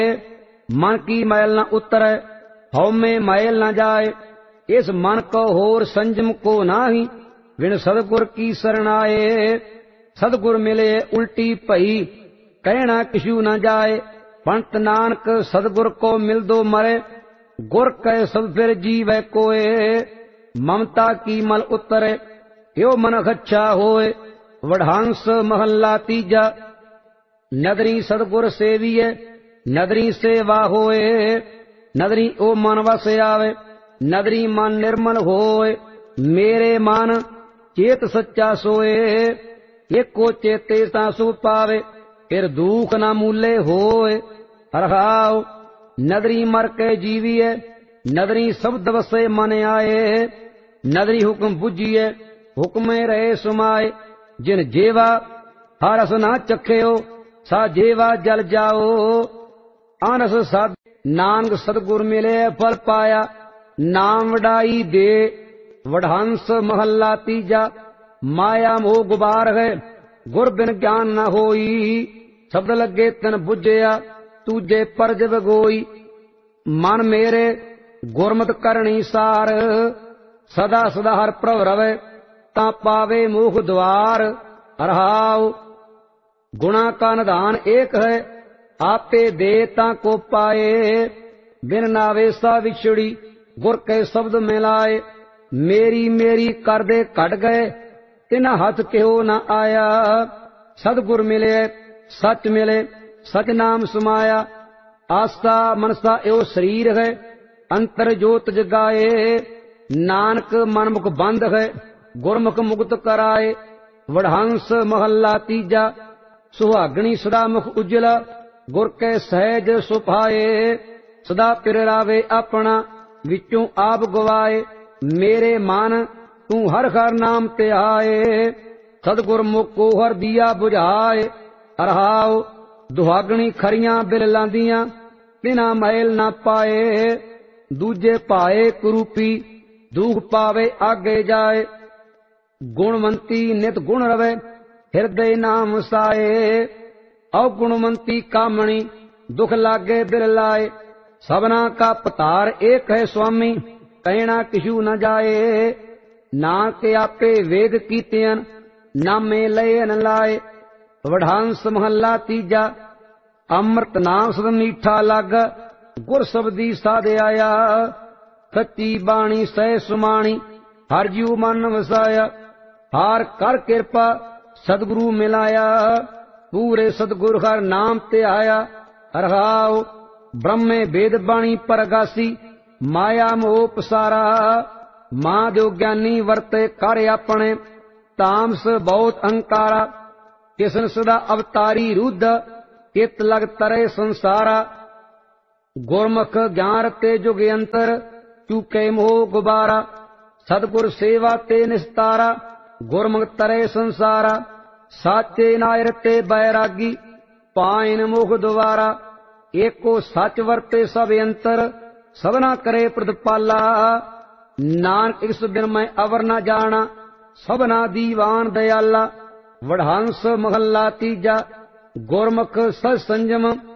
मन की मैल न उतरै, हौमे मैल न जाए। इस मन को होर संजम को नाही, बिन सदगुर की शरणाए। सदगुर मिले उल्टी भई, कहना किशु न जाए। पंत नानक सदगुर को मिल दो मरे, गुर कह सब फिर जीवै कोय। ममता की मल उतरे, यो मन अच्छा होए। वडहंस महला तीजा, नदरी सदगुर सेविए, नदरी सेवा होए। नदरी ओ मन वस आवे, नदरी मन निर्मल होए। मेरे मन चेत सच्चा सोए, एको चेते ता सुख पावे। फिर दुख न मूले होए। रहाओ नदरी मर के जीविए, नदरी शब्द वसे मन आए। नदरी हुक्म बुझिए, हुक्म रहे सुमाए। जिन जेवा हरस ना चखियो, सा जेवा जल जाओ। अनस सद नानक सदगुर मिले फल पाया, नाम वडाई दे। वडहंस महला तीजा, माया मोह गुबार है, गुर बिन ज्ञान न होई। शब्द लगे तन बुझिया, तूजे परज बगोई। मन मेरे गुरमत करनी सार, सदा सदा हर प्रभ रवे। ता पावे मोख द्वार। रहाओ गुणा का निधान एक है, आपे दे ता को पाए। बिन नावेसा विछड़ी, गुर के शब्द मिलाए। मेरी मेरी कर दे कट गए, तिना हथ क्यों न आया। सदगुर मिले सच मिले, सच नाम समाया। आस्था मनसा एवं शरीर है, अंतर जोत जगाए। नानक मनमुख बंद है, गुरमुख मुक्त कराए। वडहंस महला तीजा, सुहागणी सदा मुख उज्जला। गुर के सहज सुभाए, सदा पिरावे अपना, विचों आप गवाए। मेरे मन तू हर हर नाम ते आए, सदगुर मुख को हर दिया बुझाए। रहाओ दुहागणी खरियां बिल लांदियां, बिना मैल ना पाए। दूजे पाए कुरूपी, दुख पावे आगे जाए। गुणवंती नित गुण रवे, हृदय नाम साए। अवगुणवंती कामणी, दुख लागे बिल लाए। सबना का पतार एक है स्वामी, कहना किशु न जाए। नानक आपे वेद कीतियन, नामे लय न लाए। वडहंस महला तीजा, अमृत नाम सद मीठा लाग। गुर शब्दी साध आया, सच्ची बाणी सह सुमाणी। हर जीव मन वसाया, हार कर कृपा सदगुरु मिलाया। पूरे सदगुरु हर नाम ते आया। रहाओ ब्रह्मे वेद बाणी परगासी, माया मोह पसारा। मां जो ज्ञानी वर्ते कर अपने, तामस बहुत अहंकारा। किसन सदा अवतारी रुद्ध, कित लग तरे संसारा। गुरमुख ज्ञान ते जुग अंतर, चूके मोह गुबारा। सदगुर सेवा ते निस्तारा, गुरमुख तरे संसारा। साचे नायर ते बैरागी, पाइन मुख द्वारा। एको सच वर्ते सब अंतर, सबना करे प्रतिपाला। नानक इस बिन मैं अवर न जाना, सबना दीवान दयाला। वडहंस महला तीजा, गुरमुख सत संजम।